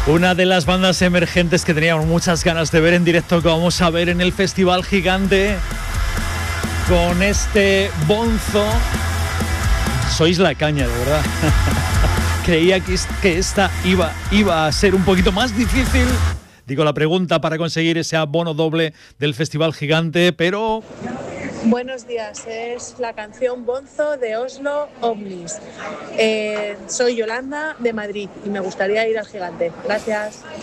Una de las bandas emergentes que teníamos muchas ganas de ver en directo, que vamos a ver en el Festival Gigante con este Bonzo. Sois la caña, de verdad. Creía que esta iba a ser un poquito más difícil. Digo, la pregunta para conseguir ese abono doble del Festival Gigante, pero... Buenos días, es la canción Bonzo de Oslo Omnis. Soy Yolanda de Madrid y me gustaría ir al Gigante. Gracias.